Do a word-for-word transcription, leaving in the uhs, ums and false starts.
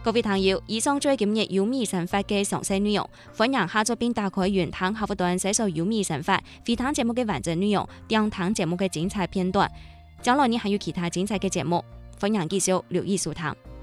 各位朋友，以上最今日有米神法嘅詳細內容，歡迎下載並打開原湯客戶端搜索有米神法，回聽節目嘅完整內容，聽聽節目嘅精彩片段。將來你還有其他精彩嘅節目，歡迎繼續留意收聽。